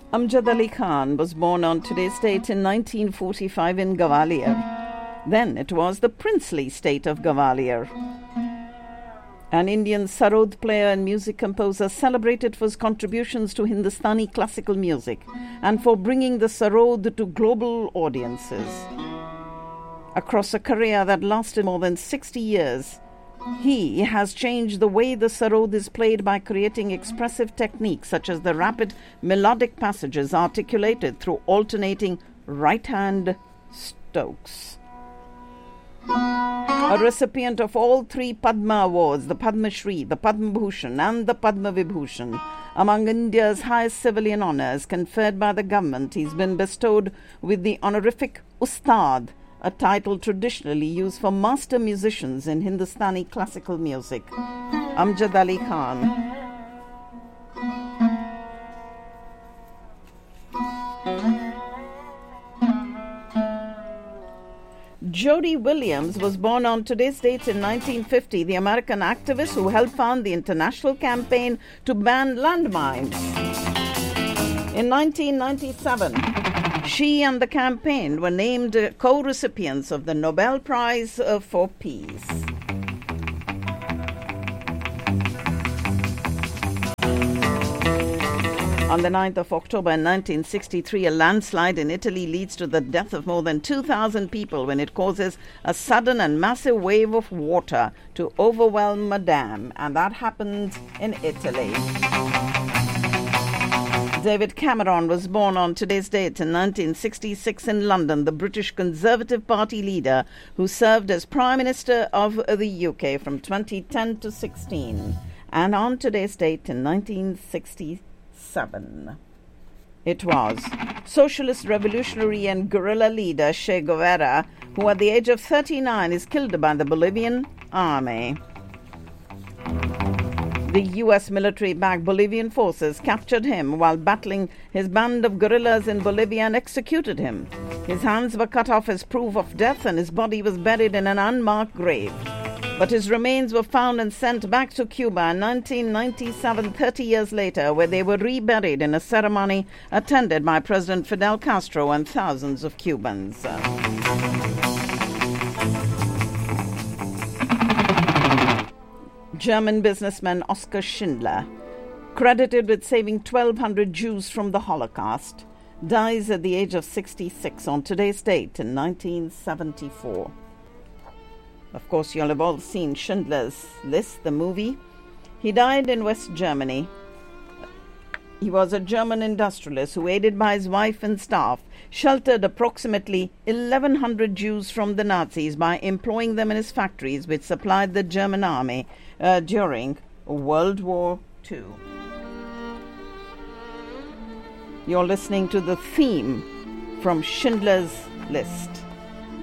Amjad Ali Khan was born on today's date in 1945 in Gwalior. Then it was the princely state of Gwalior. An Indian sarod player and music composer celebrated for his contributions to Hindustani classical music and for bringing the sarod to global audiences. Across a career that lasted more than 60 years, he has changed the way the sarod is played by creating expressive techniques such as the rapid melodic passages articulated through alternating right-hand strokes. A recipient of all three Padma Awards, the Padma Shri, the Padma Bhushan and the Padma Vibhushan, among India's highest civilian honours conferred by the government, he's been bestowed with the honorific Ustad, a title traditionally used for master musicians in Hindustani classical music. Amjad Ali Khan. Jody Williams was born on today's date in 1950, the American activist who helped found the international campaign to ban landmines. In 1997, she and the campaign were named co-recipients of the Nobel Prize for Peace. On the 9th of October 1963, a landslide in Italy leads to the death of more than 2,000 people when it causes a sudden and massive wave of water to overwhelm a dam. And that happened in Italy. David Cameron was born on today's date in 1966 in London, the British Conservative Party leader who served as Prime Minister of the UK from 2010 to 16. And on today's date in 1967, it was socialist revolutionary and guerrilla leader Che Guevara, who at the age of 39 is killed by the Bolivian army. The U.S. military-backed Bolivian forces captured him while battling his band of guerrillas in Bolivia and executed him. His hands were cut off as proof of death and his body was buried in an unmarked grave. But his remains were found and sent back to Cuba in 1997, 30 years later, where they were reburied in a ceremony attended by President Fidel Castro and thousands of Cubans. German businessman Oskar Schindler, credited with saving 1,200 Jews from the Holocaust, dies at the age of 66 on today's date in 1974. Of course, you'll have all seen Schindler's List, the movie. He died in West Germany. He was a German industrialist who, aided by his wife and staff, sheltered approximately 1,100 Jews from the Nazis by employing them in his factories, which supplied the German army during World War II. You're listening to the theme from Schindler's List.